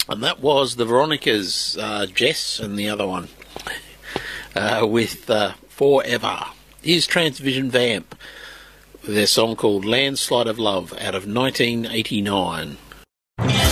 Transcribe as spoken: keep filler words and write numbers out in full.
And that was the Veronicas, uh, Jess and the other one, uh, with uh, Forever. Here's Transvision Vamp with their song called Landslide of Love out of nineteen eighty-nine.